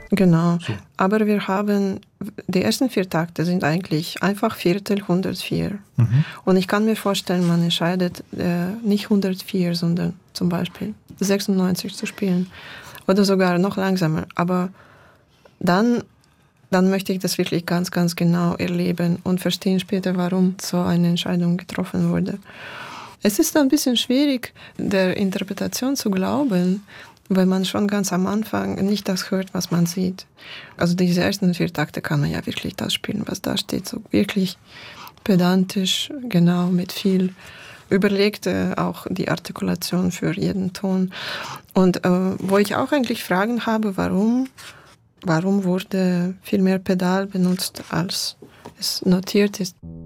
Genau. So. Aber wir haben, die ersten 4 Takte sind eigentlich einfach Viertel 104. Und ich kann mir vorstellen, man entscheidet nicht 104, sondern zum Beispiel 96 zu spielen. Oder sogar noch langsamer. Aber dann möchte ich das wirklich ganz, ganz genau erleben und verstehen später, warum so eine Entscheidung getroffen wurde. Es ist ein bisschen schwierig, der Interpretation zu glauben, weil man schon ganz am Anfang nicht das hört, was man sieht. Also diese ersten 4 Takte kann man ja wirklich das spielen, was da steht, so wirklich pedantisch, genau, mit viel überlegt, auch die Artikulation für jeden Ton. Und wo ich auch eigentlich Fragen habe, warum wurde viel mehr Pedal benutzt, als es notiert ist.